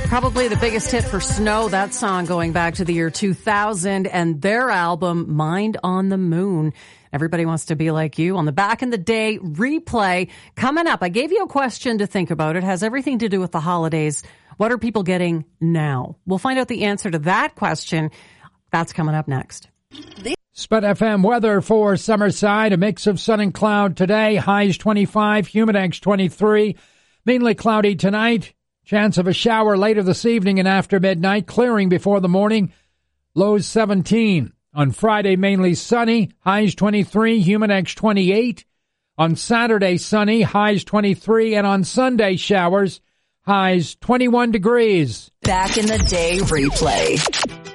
Probably the biggest hit for Snow, that song going back to the year 2000 and their album Mind on the Moon. Everybody wants to be like you on the Back in the Day replay. Coming up, I gave you a question to think about. It has everything to do with the holidays. What are people getting now? We'll find out the answer to that question. That's coming up next. Spud FM weather for Summerside. A mix of sun and cloud today. Highs 25, humidex 23. Mainly cloudy tonight. Chance of a shower later this evening and after midnight. Clearing before the morning. Lows 17. On Friday, mainly sunny. Highs 23, humidex 28. On Saturday, sunny. Highs 23. And on Sunday, showers. Highs 21 degrees. Back in the Day replay.